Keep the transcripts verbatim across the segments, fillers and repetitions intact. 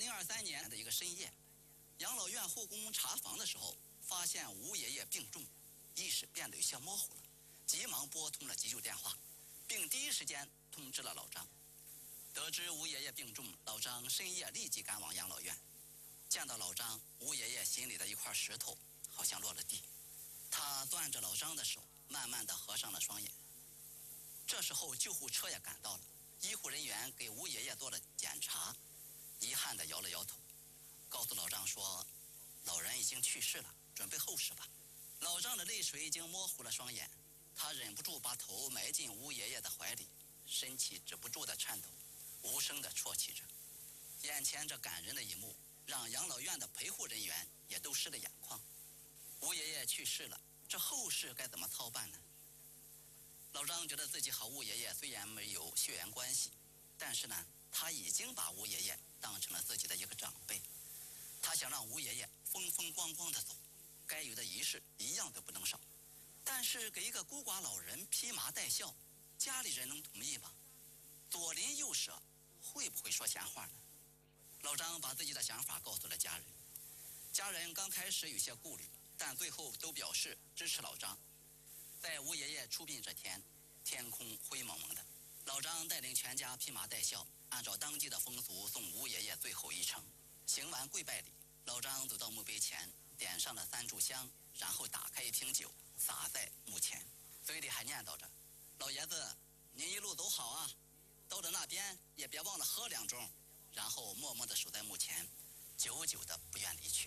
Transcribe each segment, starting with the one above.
零二三年的一个深夜，养老院护工查房的时候，发现吴爷爷病重，意识变得有些模糊了，急忙拨通了急救电话，并第一时间通知了老张。得知吴爷爷病重，老张深夜立即赶往养老院。见到老张，吴爷爷心里的一块石头好像落了地，他攥着老张的手，慢慢地合上了双眼。这时候救护车也赶到了，医护人员给吴爷爷做了检查，遗憾地摇了摇头，告诉老张说老人已经去世了，准备后事吧。老张的泪水已经模糊了双眼，他忍不住把头埋进吴爷爷的怀里，身体止不住的颤抖，无声地啜泣着。眼前这感人的一幕让养老院的陪护人员也都湿了眼眶。吴爷爷去世了，这后事该怎么操办呢？老张觉得自己和吴爷爷虽然没有血缘关系，但是呢，他已经把吴爷爷当成了自己的一个长辈。他想让吴爷爷风风光光的走，该有的仪式一样都不能少。但是给一个孤寡老人披麻戴孝，家里人能同意吗？左邻右舍会不会说闲话呢？老张把自己的想法告诉了家人，家人刚开始有些顾虑，但最后都表示支持老张。在吴爷爷出殡这天，天空灰蒙蒙的，老张带领全家披麻戴孝，按照当地的风俗送吴爷爷最后一程。行完跪拜礼，老张走到墓碑前，点上了三炷香，然后打开一瓶酒洒在墓前，嘴里还念叨着：老爷子您一路走好啊，到了那边也别忘了喝两盅。然后默默地守在墓前，久久的不愿离去。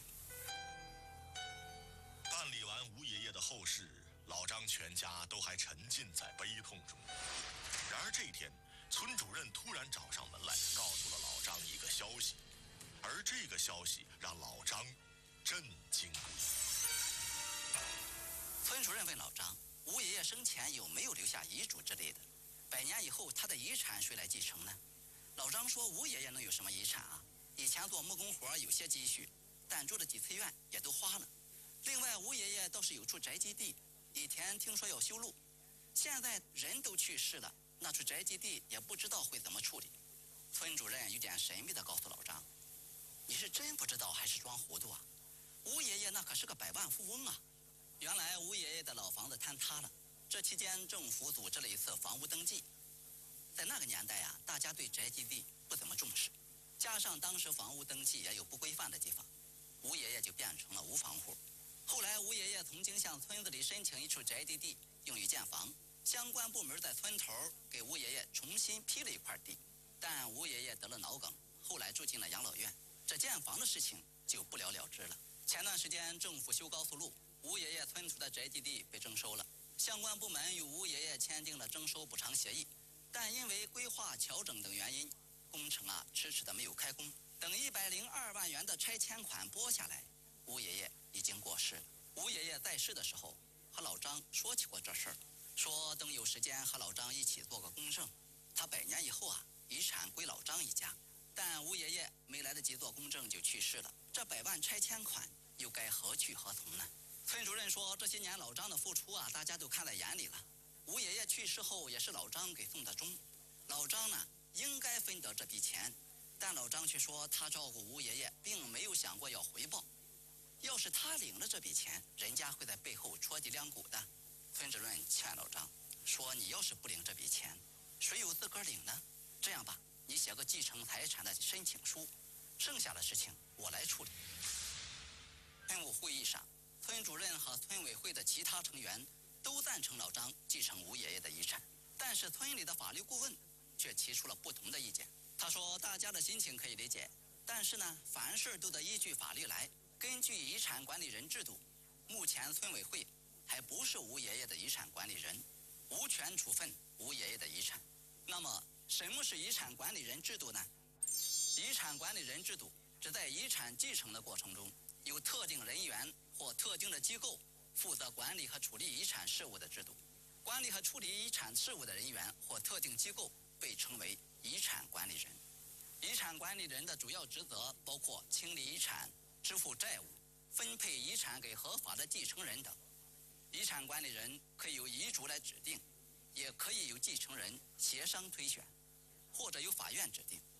办理完吴爷爷的后事，老张全家都还沉浸在悲痛中。然而这天，村主任突然找上门来，告诉了老张一个消息，而这个消息让老张震惊不已。 村主任问老张，吴爷爷生前有没有留下遗嘱之类的？百年以后他的遗产谁来继承呢？老张说，吴爷爷能有什么遗产啊？以前做木工活有些积蓄，但住了几次院也都花了。另外吴爷爷倒是有处宅基地，以前听说要修路，现在人都去世了，那处宅基地也不知道会怎么处理。村主任有点神秘地告诉老张，你是真不知道还是装糊涂啊？吴爷爷那可是个百万富翁啊！原来吴爷爷的老房子坍塌了，这期间政府组织了一次房屋登记。在那个年代啊，大家对宅基地不怎么重视，加上当时房屋登记也有不规范的地方，吴爷爷就变成了无房户。后来吴爷爷曾经向村子里申请一处宅基地用于建房，相关部门在村头给吴爷爷重新批了一块地，但吴爷爷得了脑梗，后来住进了养老院，这建房的事情就不了了之了。前段时间政府修高速路，吴爷爷村处的宅基地被征收了，相关部门与吴爷爷签订了征收补偿协议，但因为规划调整等原因，工程啊迟迟的没有开工。等一百零二万元的拆迁款拨下来，吴爷爷已经过世了。吴爷爷在世的时候和老张说起过这事儿，说等有时间和老张一起做个公证。他百年以后啊，遗产归老张一家，但吴爷爷没来得及做公证就去世了，这百万拆迁款又该何去何从呢？村主任说，这些年老张的付出啊，大家都看在眼里了。吴爷爷去世后也是老张给送的终，老张呢应该分得这笔钱，但老张却说他照顾吴爷爷并没有想过要回报，要是他领了这笔钱，人家会在背后戳脊梁骨的。村主任劝老张说，你要是不领这笔钱，谁有资格领呢？这样吧，你写个继承财产的申请书，剩下的事情我来处理。村务会议上，村主任和村委会的其他成员都赞成老张继承吴爷爷的遗产，但是村里的法律顾问却提出了不同的意见。他说，大家的心情可以理解，但是呢，凡事都得依据法律来。根据遗产管理人制度，目前村委会还不是吴爷爷的遗产管理人，无权处分吴爷爷的遗产。那么什么是遗产管理人制度呢？遗产管理人制度指在遗产继承的过程中，有特定人员或特定的机构负责管理和处理遗产事务的制度。管理和处理遗产事务的人员或特定机构被称为遗产管理人。遗产管理人的主要职责包括清理遗产、支付债务、分配遗产给合法的继承人等。遗产管理人可以由遗嘱来指定，也可以由继承人协商推选，或者由法院指定。